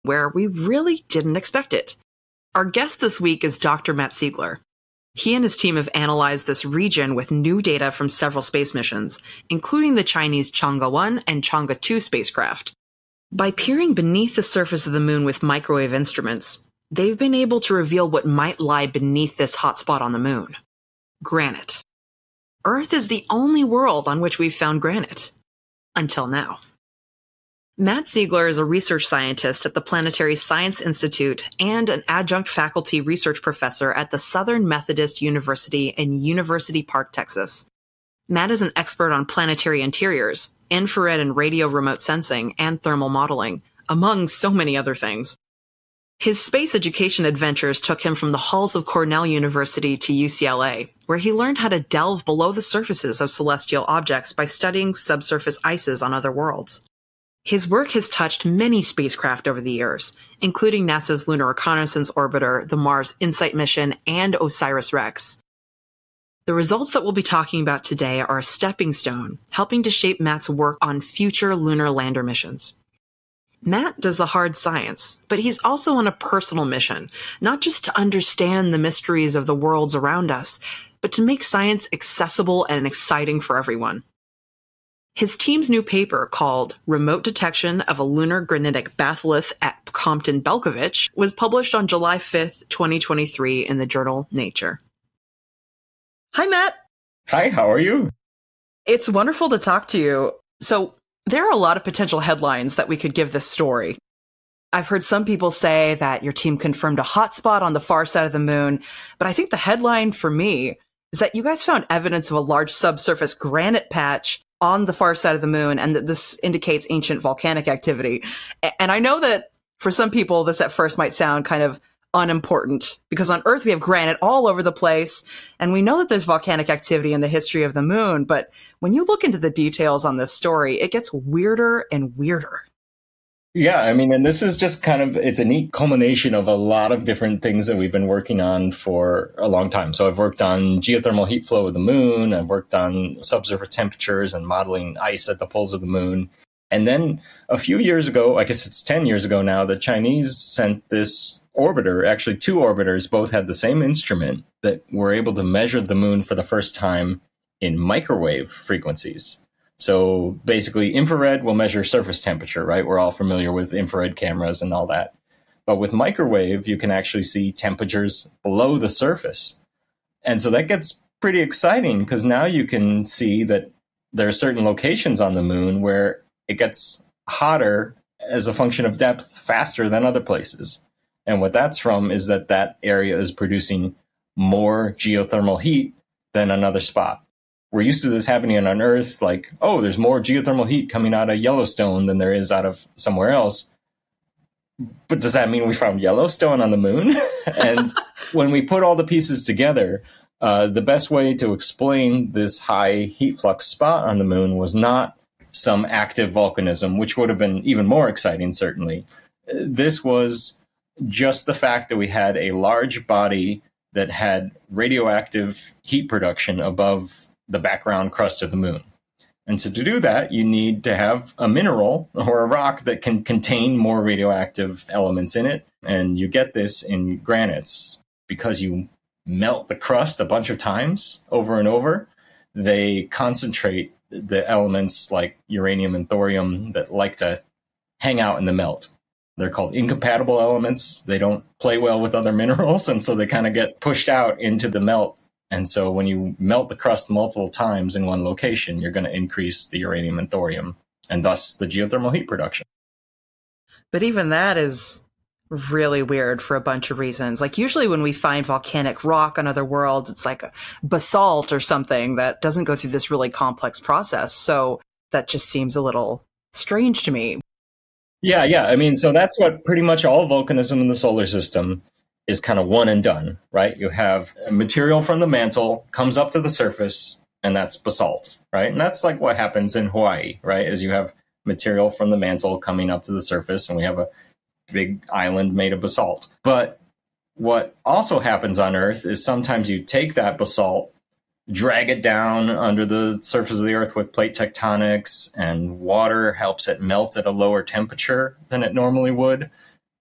where we really didn't expect it. Our guest this week is Dr. Matt Siegler. He and his team have analyzed this region with new data from several space missions, including the Chinese Chang'e 1 and Chang'e 2 spacecraft. By peering beneath the surface of the moon with microwave instruments, they've been able to reveal what might lie beneath this hotspot on the moon. Granite. Earth is the only world on which we've found granite. Until now. Matt Siegler is a research scientist at the Planetary Science Institute and an adjunct faculty research professor at the Southern Methodist University in University Park, Texas. Matt is an expert on planetary interiors, infrared and radio remote sensing, and thermal modeling, among so many other things. His space education adventures took him from the halls of Cornell University to UCLA, where he learned how to delve below the surfaces of celestial objects by studying subsurface ices on other worlds. His work has touched many spacecraft over the years, including NASA's Lunar Reconnaissance Orbiter, the Mars InSight mission, and OSIRIS-REx. The results that we'll be talking about today are a stepping stone, helping to shape Matt's work on future lunar lander missions. Matt does the hard science, but he's also on a personal mission, not just to understand the mysteries of the worlds around us, but to make science accessible and exciting for everyone. His team's new paper, called Remote Detection of a Lunar Granitic Batholith at Compton-Belkovich, was published on July 5th, 2023 in the journal Nature. Hi, Matt. Hi, how are you? It's wonderful to talk to you. So, there are a lot of potential headlines that we could give this story. I've heard some people say that your team confirmed a hotspot on the far side of the moon, but I think the headline for me is that you guys found evidence of a large subsurface granite patch on the far side of the moon, and that this indicates ancient volcanic activity. And I know that for some people, this at first might sound kind of unimportant, because on Earth we have granite all over the place, and we know that there's volcanic activity in the history of the moon, but when you look into the details on this story, it gets weirder and weirder. Yeah, I mean, and this is just it's a neat culmination of a lot of different things that we've been working on for a long time. So I've worked on geothermal heat flow of the moon. I've worked on subsurface temperatures and modeling ice at the poles of the moon. And then a few years ago, I guess it's 10 years ago now, the Chinese sent this orbiter, actually two orbiters, both had the same instrument that were able to measure the moon for the first time in microwave frequencies. So basically, infrared will measure surface temperature, right? We're all familiar with infrared cameras and all that. But with microwave, you can actually see temperatures below the surface. And so that gets pretty exciting, because now you can see that there are certain locations on the moon where it gets hotter as a function of depth faster than other places. And what that's from is that area is producing more geothermal heat than another spot. We're used to this happening on Earth, like, oh, there's more geothermal heat coming out of Yellowstone than there is out of somewhere else. But does that mean we found Yellowstone on the moon? And when we put all the pieces together, the best way to explain this high heat flux spot on the moon was not some active volcanism, which would have been even more exciting, certainly. This was just the fact that we had a large body that had radioactive heat production above the background crust of the moon. And so to do that, you need to have a mineral or a rock that can contain more radioactive elements in it. And you get this in granites because you melt the crust a bunch of times over and over. They concentrate the elements like uranium and thorium that like to hang out in the melt. They're called incompatible elements. They don't play well with other minerals, and so they kind of get pushed out into the melt. And so when you melt the crust multiple times in one location, you're going to increase the uranium and thorium, and thus the geothermal heat production. But even that is really weird for a bunch of reasons. Like, usually when we find volcanic rock on other worlds, it's like a basalt or something that doesn't go through this really complex process. So that just seems a little strange to me. Yeah. I mean, so that's what pretty much all volcanism in the solar system is, kind of one and done, right? You have material from the mantle comes up to the surface, and that's basalt, right? And that's like what happens in Hawaii, right? Is you have material from the mantle coming up to the surface, and we have a big island made of basalt. But what also happens on Earth is sometimes you take that basalt, drag it down under the surface of the Earth with plate tectonics, and water helps it melt at a lower temperature than it normally would.